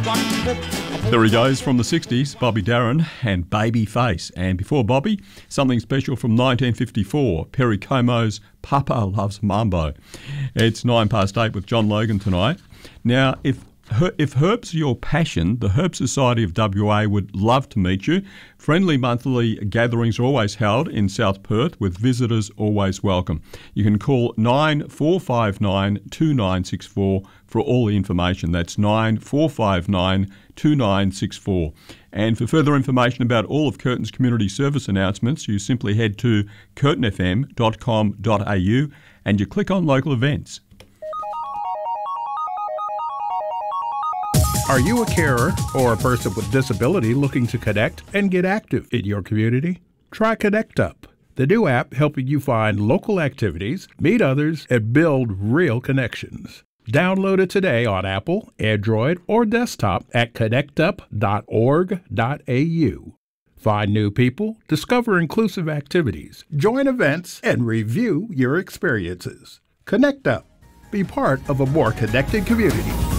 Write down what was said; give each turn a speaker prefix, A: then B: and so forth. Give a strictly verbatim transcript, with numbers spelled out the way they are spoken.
A: There he goes from the sixties, Bobby Darin and Baby Face. And before Bobby, something special from nineteen fifty-four, Perry Como's Papa Loves Mambo. It's nine past eight with John Logan tonight. Now, if If herbs are your passion, the Herb Society of W A would love to meet you. Friendly monthly gatherings are always held in South Perth, with visitors always welcome. You can call nine four five nine, two nine six four for all the information. That's nine four five nine, two nine six four. And for further information about all of Curtin's community service announcements, you simply head to curtin f m dot com dot a u and you click on local events.
B: Are you a carer or a person with disability looking to connect and get active in your community? Try Connect Up, the new app helping you find local activities, meet others, and build real connections. Download it today on Apple, Android, or desktop at connect up dot org dot a u. Find new people, discover inclusive activities, join events, and review your experiences. Connect Up. Be part of a more connected community.